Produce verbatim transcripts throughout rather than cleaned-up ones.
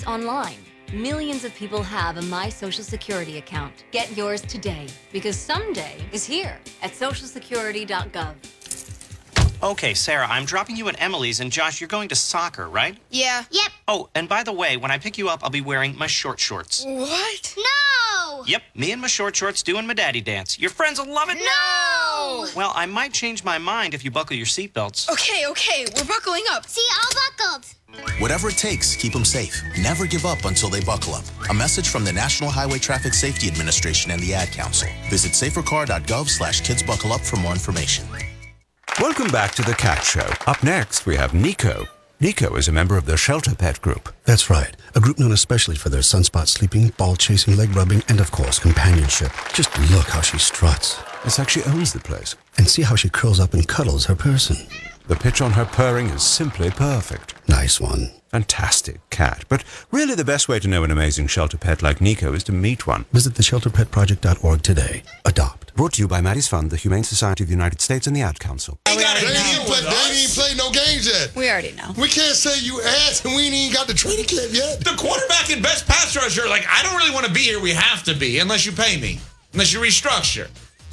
It's online. Millions of people have a My Social Security account. Get yours today, because someday is here at social security dot gov. Okay, Sarah, I'm dropping you at Emily's, and Josh, you're going to soccer, right? Yeah. Yep. Oh, and by the way, when I pick you up, I'll be wearing my short shorts. What? No! Yep, me and my short shorts doing my daddy dance. Your friends will love it. No! Well, I might change my mind if you buckle your seatbelts. Okay, okay, we're buckling up. See, all buckled. Whatever it takes, keep them safe. Never give up until they buckle up. A message from the National Highway Traffic Safety Administration and the Ad Council. Visit safer car dot gov slash kids buckle up for more information. Welcome back to The Cat Show. Up next, we have Nico. Nico is a member of the Shelter Pet Group. That's right. A group known especially for their sunspot sleeping, ball chasing, leg rubbing, and of course, companionship. Just look how she struts. It's like she owns the place. And see how she curls up and cuddles her person. The pitch on her purring is simply perfect. Nice one. Fantastic cat. But really the best way to know an amazing shelter pet like Nico is to meet one. Visit the shelter pet project dot org today. Adopt. Brought to you by Maddie's Fund, the Humane Society of the United States, and the Ad Council. They ain't already even play, they ain't even played no games yet. We already know. We can't say you ass and we ain't even got the training camp yet. The quarterback and best pass rusher, like, I don't really want to be here. We have to be, unless you pay me, unless you restructure.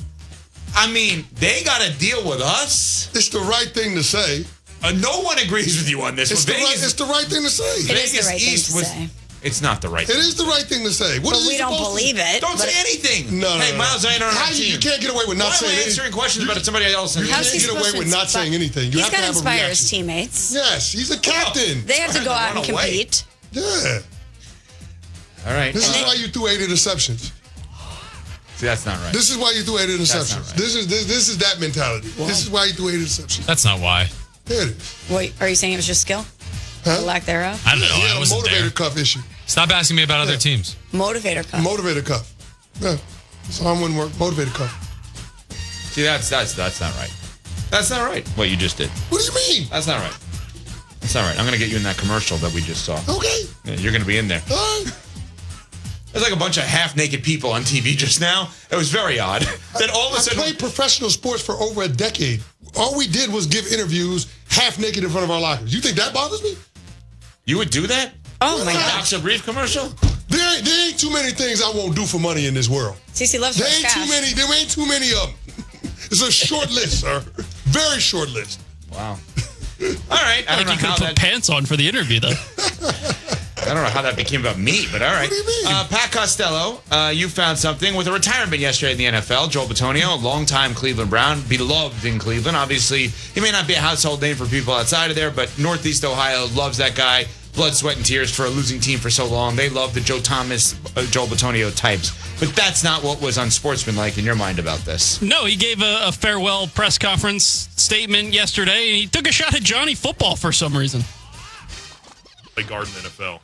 I mean, they got to deal with us. It's the right thing to say. Uh, no one agrees with you on this. It's the, Vegas, right, it's the right thing to say. It Vegas is the right East thing to was, say. It's not the right It thing. is the right thing to say. What But is we he don't supposed believe to? it. Don't but say anything. No, no, hey, no. Miles Zaner on How our you, team. you can't get away with not Why am saying I anything. answering questions You- about somebody else? You And How's can't he get supposed away to with not inspire- saying anything. You He's have to got to have a inspire his reaction. teammates. Yes, he's a captain. They have to go out and Run away. compete. Yeah. All right. This Uh, is why you threw eight interceptions. See, that's not right. This is why you threw eight not interceptions. right. This is this, this is that mentality. This is why you threw eight interceptions. That's not why. There it is. Wait, are you saying it was just skill? Huh? The lack thereof? I don't know. He I had a wasn't motivator there. cuff issue. Stop asking me about other Yeah. teams. Motivator cuff. Motivator cuff. Yeah. So arm wouldn't work. Motivator cuff. See, that's that's that's not right. That's not right. What you just did. What do you mean? That's not right. That's not right. I'm gonna get you in that commercial that we just saw. Okay. Yeah, you're gonna be in there. All right. There's like a bunch of half-naked people on T V just now. It was very odd. Then all of a I sudden, played professional sports for over a decade. All we did was give interviews half naked in front of our lockers. You think that bothers me? you would do that? Oh, my God. Boxer brief commercial? There ain't, there ain't too many things I won't do for money in this world. Cece loves There her ain't cash. too many. There ain't too many of them. It's a short list, sir. Very short list. Wow. All right. I Like don't know you could how have put that. pants on for the interview, though. I don't know how that became about me, but all right. What do you mean? Uh, Pat Costello, uh, you found something with a retirement yesterday in the N F L. Joel Bitonio, a longtime Cleveland Brown, beloved in Cleveland. Obviously, he may not be a household name for people outside of there, but Northeast Ohio loves that guy. Blood, sweat, and tears for a losing team for so long. They love the Joe Thomas, uh, Joel Bitonio types. But that's not what was unsportsmanlike in your mind about this. No, he gave a, a farewell press conference statement yesterday, and he took a shot at Johnny Football for some reason. Play guard in the N F L.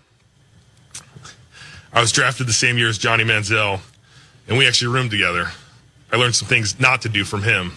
I was drafted the same year as Johnny Manziel, and we actually roomed together. I learned some things not to do from him.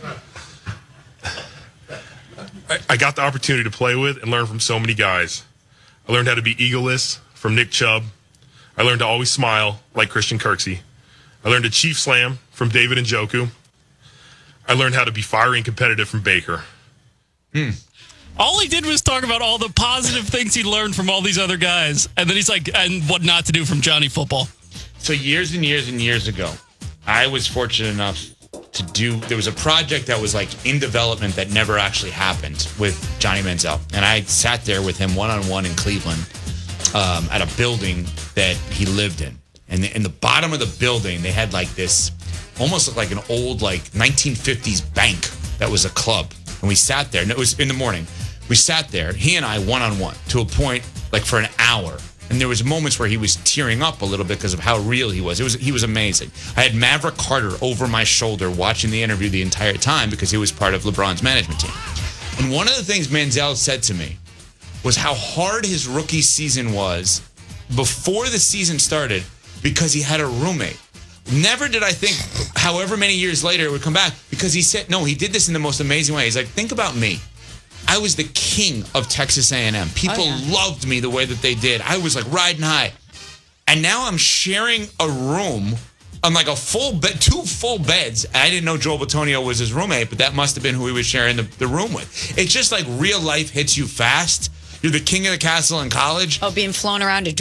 I, I got the opportunity to play with and learn from so many guys. I learned how to be egoless from Nick Chubb. I learned to always smile like Christian Kirksey. I learned to chief slam from David Njoku. I learned how to be fiery and competitive from Baker. Hmm. All he did was talk about all the positive things he learned from all these other guys. And then he's like, and what not to do from Johnny Football. So years and years and years ago, I was fortunate enough to do, there was a project that was like in development that never actually happened with Johnny Manziel. And I sat there with him one-on-one in Cleveland um, at a building that he lived in. And in the bottom of the building, they had like this, almost looked like an old like nineteen fifties bank that was a club. And we sat there, and it was in the morning. We sat there, he and I, one-on-one, to a point like for an hour. And there was moments where he was tearing up a little bit because of how real he was. It was he was amazing. I had Maverick Carter over my shoulder watching the interview the entire time because he was part of LeBron's management team. And one of the things Manziel said to me was how hard his rookie season was before the season started because he had a roommate. Never did I think, however many years later, it would come back because he said, no, he did this in the most amazing way. He's like, think about me. I was the king of Texas A and M. People Oh, yeah. loved me the way that they did. I was like riding high. And now I'm sharing a room on like a full bed, two full beds. I didn't know Joel Bitonio was his roommate, but that must have been who he was sharing the, the room with. It's just like real life hits you fast. You're the king of the castle in college. Oh, being flown around to